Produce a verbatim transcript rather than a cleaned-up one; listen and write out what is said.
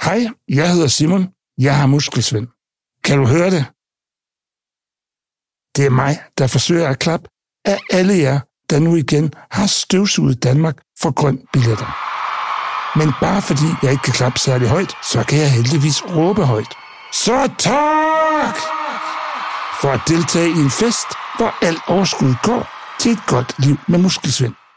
Hej, jeg hedder Simon. Jeg har muskelsvind. Kan du høre det? Det er mig, der forsøger at klappe af alle jer, der nu igen har støvsuget Danmark for grøn billetter. Men bare fordi jeg ikke kan klappe særlig højt, så kan jeg heldigvis råbe højt. Så tak! For at deltage i en fest, hvor alt overskud går til et godt liv med muskelsvind.